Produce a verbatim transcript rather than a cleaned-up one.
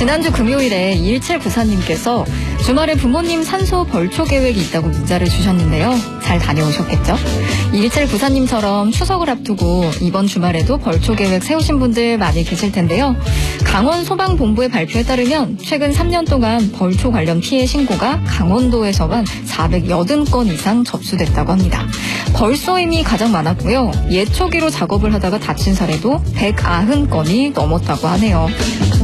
지난주 금요일에 이일칠구사님께서 주말에 부모님 산소 벌초 계획이 있다고 문자를 주셨는데요. 잘 다녀오셨겠죠? 이일칠구사님처럼 추석을 앞두고 이번 주말에도 벌초 계획 세우신 분들 많이 계실 텐데요. 강원소방본부의 발표에 따르면 최근 삼 년 동안 벌초 관련 피해 신고가 강원도에서만 사백팔십 건 이상 접수됐다고 합니다. 벌쏘임이 가장 많았고요. 예초기로 작업을 하다가 다친 사례도 백구십 건이 넘었다고 하네요.